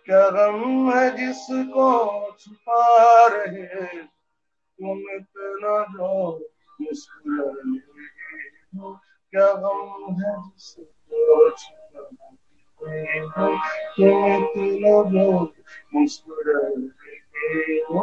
क्या गम है जिसको छुपा रहे तुम इतना जो मुस्कुरा रहे हो, क्या गम है जिसको छुपा रहे हो तुम इतना जो मुस्कुरा रहे हो।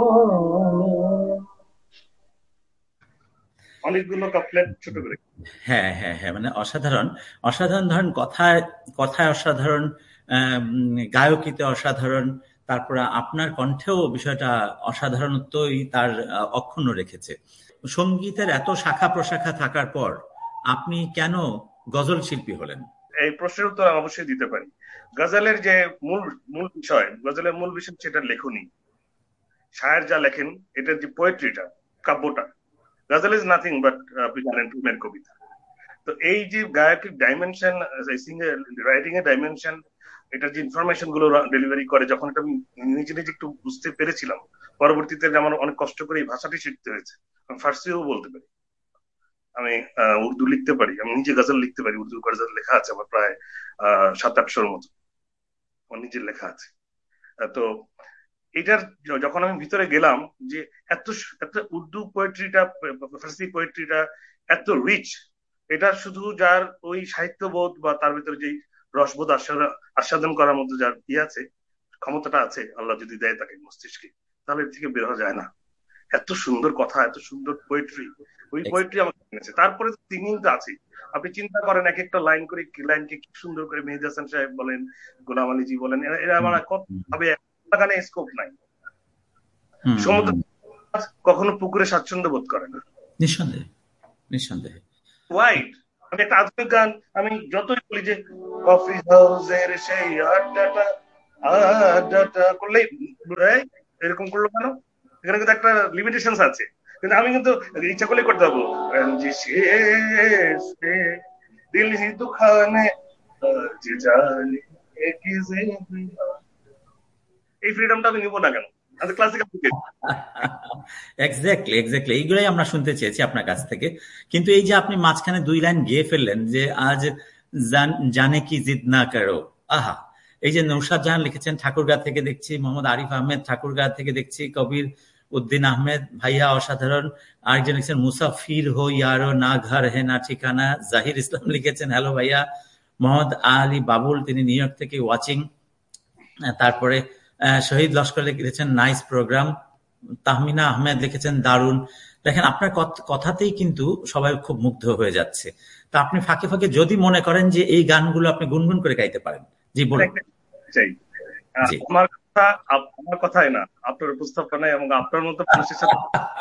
অনেকগুলো কাপলেট ছোট করে। হ্যাঁ হ্যাঁ হ্যাঁ, মানে অসাধারণ অসাধারণ। ধরেন কথায় কথায় অসাধারণ, গায়কিতে অসাধারণ, তারপরে আপনার কণ্ঠেও বিষয়টা অসাধারণত্বই তার অক্ষুণ্ণ রেখেছে। সঙ্গীতের এত শাখা প্রশাখা থাকার পর আপনি কেন গজল শিল্পী হলেন? এই প্রশ্নের উত্তর আমি অবশ্যই দিতে পারি। গজলের যে মূল মূল বিষয়, গজলের মূল বিষয় সেটা লেখনী। শায়ের যা লেখেন, এটার যে পোয়েট্রিটা, কাব্যটা, গজল ইজ নাথিং বাট আপনি জানেন প্রেমের কবিতা। তো এই যে গায়কের ডাইমেনশন, রাইটিং এর ডাইমেনশন, এটার যে ইনফরমেশন গুলো ডেলিভারি করে, যখন এটা আমি নিজে নিজে একটু বুঝতে পেরেছিলাম, পরবর্তীতে আমার অনেক কষ্ট করে এই ভাষাটি শিখতে হয়েছে। আমি ফার্সিও বলতে পারি, আমি উর্দু লিখতে পারি, আমি নিজে গজল লিখতে পারি, উর্দু গজল লেখা আছে আমার প্রায় 700-800 মতো আমার নিজের লেখা আছে। তো এটার যখন আমি ভিতরে গেলাম, যে এত এত উর্দু পোয়েট্রিটা, ফার্সি পোয়েট্রিটা এত রিচ, এটা শুধু যার ওই সাহিত্যবোধ বা তার ভিতরে যেই রসবোধ আস্বাদন করার মধ্যে যার আছে, ক্ষমতাটা আছে, আল্লাহ যদি দেয় তাকে মস্তিষ্কে, তাহলে এর থেকে বের হওয়া যায় না। এত সুন্দর কথা, এত সুন্দর পোয়েট্রি, ওই পোয়েট্রি আমাকে কিনেছে। তারপরে সিঙ্গিং তো আছে, আপনি চিন্তা করেন এক একটা লাইন করে, লাইনকে কি সুন্দর করে মেহেদী হাসান সাহেব বলেন, গোলাম আলীজি বলেন, এরা আমার কত ভাবে গানে স্কোপ নাই। সমুদ্র কখনো পুকুরে স্বাচ্ছন্দ্য বোধ করে না, নিঃসন্দেহে নিঃসন্দেহে। ওয়াইড। আমি একটা আধুনিক গান আমি যতই বলি যে কফি হাউসের সেই আড্ডাটা আড্ডাটা করলেই এরকম করলো কেন? এখানে কিন্তু একটা লিমিটেশন আছে, কিন্তু আমি কিন্তু ইচ্ছা করলেই করতে পারবো। দিল হি দুখানে এই ফ্রিডমটা আমি নিবো না কেন? ক্লাসিক্যাল এক্স্যাক্টলি এক্স্যাক্টলি, এইগুলাই আমরা শুনতে চেয়েছি আপনার কাছ থেকে। কিন্তু এই যে আপনি মাঝখানে 2 লাইন গেয়ে ফেললেন যে আজ জানে কি জিদ না করো, আহা! এই যে নৌশাদ জাহান লিখেছেন ঠাকুরগাঁ থেকে দেখছি, মোহাম্মদ আরিফ আহমেদ ঠাকুরগাঁ থেকে দেখছি, কবির উদ্দিন আহমেদ ভাইয়া অসাধারণ, আরেকজন লিখেছেন মুসাফির হো ইয়ারো না ঘর হে না ঠিকানা, জাহির ইসলাম লিখেছেন হ্যালো ভাইয়া, মোহাম্মদ আলী বাবুল তিনি নিউ ইয়র্ক থেকে ওয়াচিং, তারপরে শহীদ লস্কর লিখেছেন নাইস প্রোগ্রাম, তাহমিনা আহমেদ লিখেছেন দারুণ। দেখেন আপনার কথাতেই কিন্তু সবাই খুব মুগ্ধ হয়ে যাচ্ছে। তা আপনি ফাঁকে ফাঁকে যদি মনে করেন যে এই গানগুলো আপনি গুনগুন করে গাইতে পারেন, জি বলুন। আমার কথাই না, আপনার উপস্থাপনায় এবং আপনার মতো মানুষের সাথে।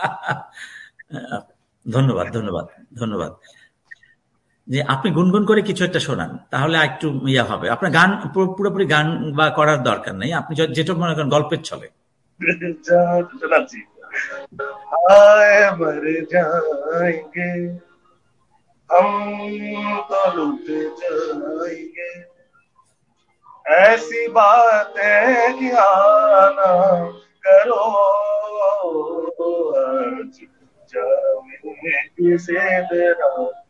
ধন্যবাদ ধন্যবাদ ধন্যবাদ। যে আপনি গুনগুন করে কিছু একটা শোনান, তাহলে একটু ইয়া হবে। আপনার গান পুরোপুরি গান বা করার দরকার নেই, আপনি যেটা মনে করেন গল্পের ছলে। শোনাচ্ছি। আয় মর যায়েঙ্গে हम तो लुट जाएंगे, ऐसी बातें किया ना करो, आज जाने किसे देना